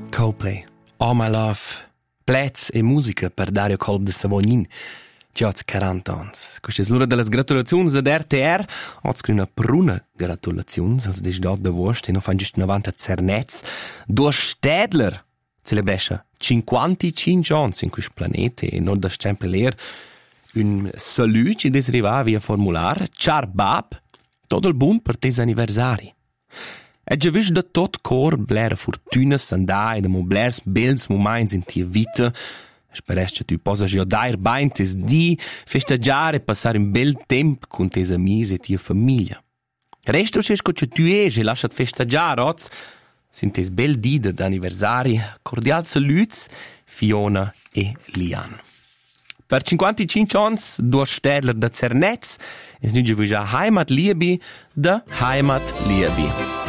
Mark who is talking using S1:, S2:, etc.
S1: Coldplay, All My Love, plets e musica per Dario Kolb de Savognin. Già 40 anni. Questa è l'ora delle gratulazioni ad RTR. Oggi una pruna gratulazione als des dot de vost e non fanno giusto 90 cernets. Due Städler celebresce 55 anni in questo pianeta e non da sempre leer un saluto che deseriva via formular. Ciao Bab, tutto il buon per tes anniversari. E già visto da tot cor blera fortuna sandà e da mo blers bels moments in tia vita. Speres che tu possa giocare bene tes di, festeggiare e passare un bel tempo con tes amici e tia famiglia. Resto c'è che tu es e lasciat festeggiare oz, sin tes bel di d'anniversari, cordial saluts, Fiona e Lian. Per 55 anni, due Städler da Cernetz, es nu già Heimat Liebi da Heimat Liebi.